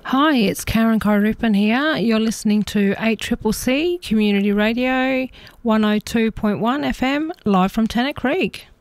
Hi, it's Karen Kyrupin here. You're listening to 8CCC Community Radio 102.1 FM, live from Tennant Creek.